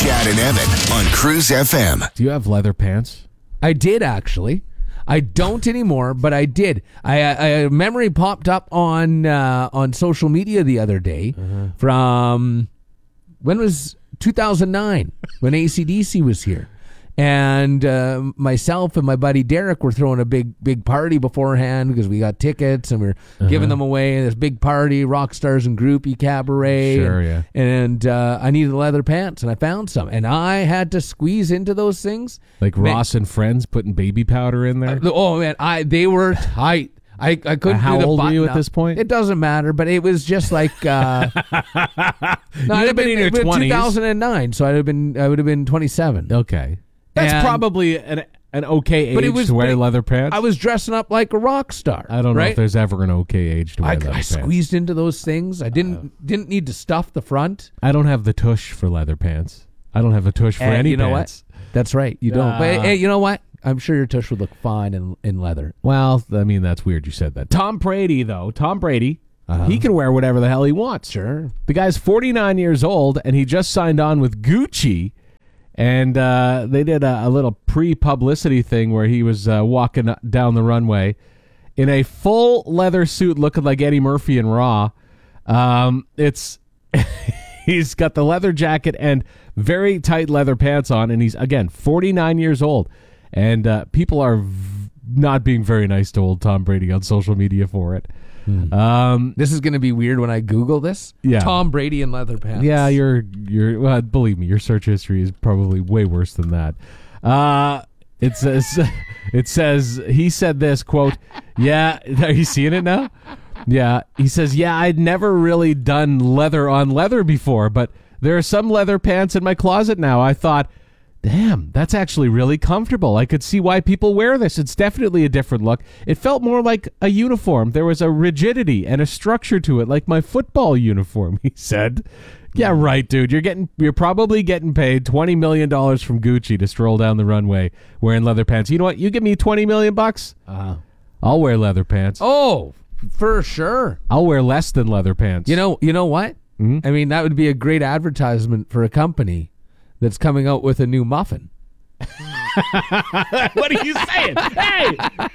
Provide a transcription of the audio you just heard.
Chad and Evan on Cruise FM. Do you have leather pants? I did, actually. I don't anymore, but I did. A memory popped up on social media the other day from when was 2009 when AC/DC was here. And myself and my buddy Derek were throwing a big party beforehand because we got tickets and we were giving them away. This big party, rock stars and groupie cabaret. Sure, yeah. And I needed leather pants, and I found some. And I had to squeeze into those things. Like Ross and Friends putting baby powder in there? Oh, man, they were tight. I couldn't How do the old were you button at up. this point? It doesn't matter, but it was just like no, You'd have been in your 20s. 2009, so I would have been 27. Okay. That's And- probably an okay age But it was to wear big. leather pants. I was dressing up like a rock star. I don't know right? if there's ever an okay age to wear leather I pants. squeezed into those things. I didn't need to stuff the front. I don't have the tush for leather pants. I don't have a tush for And any you know pants. what? That's right. You don't. But hey, you know what? I'm sure your tush would look fine in leather. Well, I mean, that's weird you said that. Tom Brady, though. Tom Brady, he can wear whatever the hell he wants. Sure. The guy's 49 years old, and he just signed on with Gucci. And they did a little pre-publicity thing where he was walking down the runway in a full leather suit looking like Eddie Murphy in Raw. He's got the leather jacket and very tight leather pants on, and he's, again, 49 years old. And people are not being very nice to old Tom Brady on social media for it. This is going to be weird when I Google this. Yeah. Tom Brady in leather pants. Yeah, you're well, believe me, your search history is probably way worse than that. It says he said this, quote, yeah, are you seeing it now? Yeah, he says, yeah, I'd never really done leather on leather before, but there are some leather pants in my closet now. I thought, damn, that's actually really comfortable. I could see why people wear this. It's definitely a different look. It felt more like a uniform. There was a rigidity and a structure to it, like my football uniform, he said. Yeah, right, dude. You're probably getting paid $20 million from Gucci to stroll down the runway wearing leather pants. You know what? You give me $20 million bucks, I'll wear leather pants. Oh, for sure. I'll wear less than leather pants. You know what? I mean, that would be a great advertisement for a company that's coming out with a new muffin. What are you saying? Hey,